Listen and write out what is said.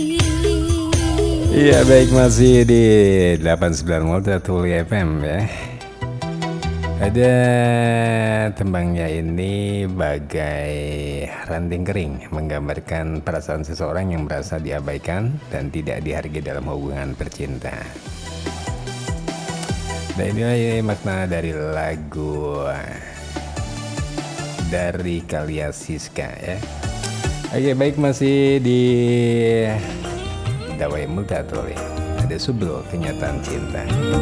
Iya baik, masih di 89 Multatuli FM ya. Ada tembangnya ini bagai ranting kering, menggambarkan perasaan seseorang yang merasa diabaikan dan tidak dihargai dalam hubungan percintaan. Dan inilah makna dari lagu dari Kalia Siska ya. Oke baik, masih di Dawai Multatuli, ada Subul Kenyataan Cinta.